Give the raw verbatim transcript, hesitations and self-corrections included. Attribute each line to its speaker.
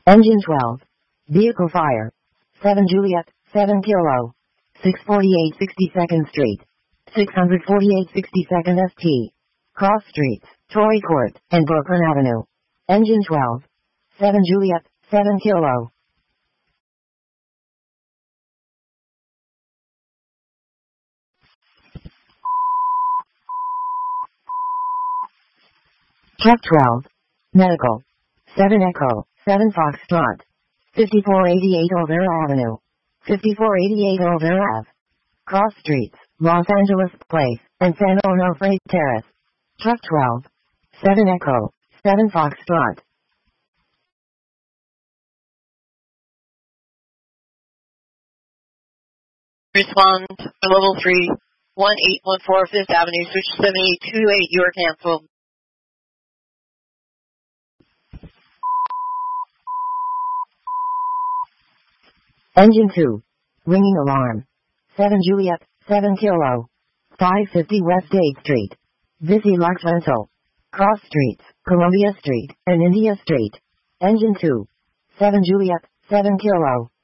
Speaker 1: Engine twelve. Vehicle fire. seven Juliet, seven Kilo. six forty-eight sixty-second Street. six forty-eight sixty-second S T. Cross Streets, Torrey Court, and Brooklyn Avenue. Engine twelve. seven Juliet, seven Kilo. Truck twelve. Medical. seven Echo, seven Foxtrot. fifty-four eighty-eight Olvera Avenue. fifty-four eighty-eight Olvera Ave. Cross Streets, Los Angeles Place, and San Onofre Terrace. Truck twelve. seven Echo, seven Foxtrot.
Speaker 2: Respond to level three, one eight one four Fifth Avenue, switch seven eight two eight, you are canceled.
Speaker 1: Engine two. Ringing alarm. seven Juliet, seven Kilo. five fifty West eighth Street. Visi Lux Rental. Cross Streets, Columbia Street, and India Street. Engine two. seven Juliet, seven Kilo.